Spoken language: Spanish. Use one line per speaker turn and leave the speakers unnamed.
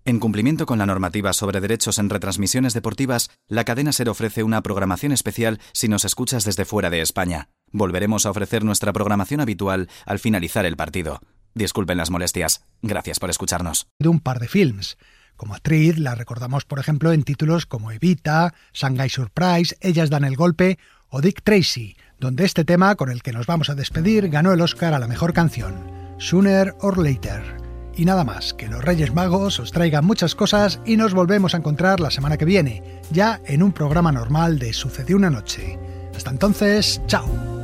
En cumplimiento con la normativa sobre derechos en retransmisiones deportivas, la cadena SER ofrece una programación especial si nos escuchas desde fuera de España. Volveremos a ofrecer nuestra programación habitual al finalizar el partido. Disculpen las molestias. Gracias por escucharnos.
De un par de films. Como actriz la recordamos, por ejemplo, en títulos como Evita, Shanghai Surprise, Ellas dan el golpe o Dick Tracy, donde este tema, con el que nos vamos a despedir, ganó el Oscar a la mejor canción, Sooner or Later. Y nada más, que los Reyes Magos os traigan muchas cosas y nos volvemos a encontrar la semana que viene, ya en un programa normal de Sucedió una noche. Hasta entonces, chao.